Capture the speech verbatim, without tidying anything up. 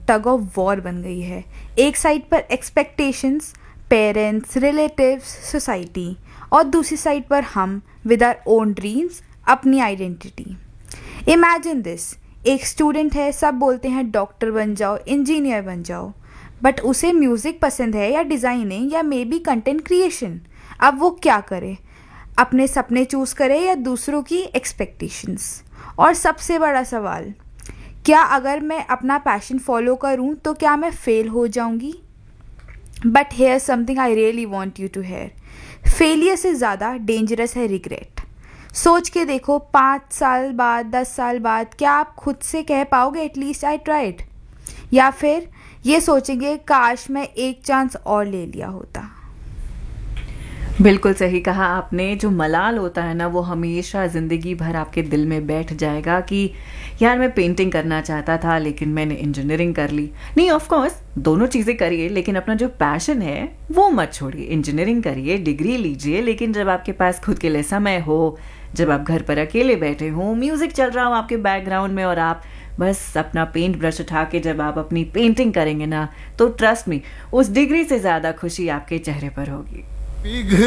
Tug of war बन गई है। एक साइड पर एक्सपेक्टेशंस, पेरेंट्स, रिलेटिव्स, सोसाइटी, और दूसरी साइड पर हम विद आवर ओन ड्रीम्स, अपनी आइडेंटिटी। इमेजिन दिस, एक स्टूडेंट है, सब बोलते हैं डॉक्टर बन जाओ, इंजीनियर बन जाओ, बट उसे म्यूज़िक पसंद है या डिज़ाइनिंग या मे बी कंटेंट क्रिएशन। अब वो क्या करे? अपने सपने चूज़ करे या दूसरों की एक्सपेक्टेशंस? और सबसे बड़ा सवाल, क्या अगर मैं अपना पैशन फॉलो करूं तो क्या मैं फेल हो जाऊंगी? But here something I really want you to hair, failure से ज़्यादा डेंजरस है रिग्रेट। सोच के देखो, पाँच साल बाद, दस साल बाद क्या आप खुद से कह पाओगे एटलीस्ट आई ट्राइड? या फिर ये सोचेंगे काश मैं एक चांस और ले लिया होता? बिल्कुल सही कहा आपने। जो मलाल होता है ना, वो हमेशा ज़िंदगी भर आपके दिल में बैठ जाएगा कि यार मैं पेंटिंग करना चाहता था लेकिन मैंने इंजीनियरिंग कर ली। नहीं, ऑफ कोर्स दोनों चीज़ें करिए, लेकिन अपना जो पैशन है वो मत छोड़िए। इंजीनियरिंग करिए, डिग्री लीजिए, लेकिन जब आपके पास खुद के लिए समय हो, जब आप घर पर अकेले बैठे हों, म्यूज़िक चल रहा हो आपके बैकग्राउंड में और आप बस अपना पेंट ब्रश उठा के जब आप अपनी पेंटिंग करेंगे ना, तो ट्रस्ट मी, उस डिग्री से ज़्यादा खुशी आपके चेहरे पर होगी।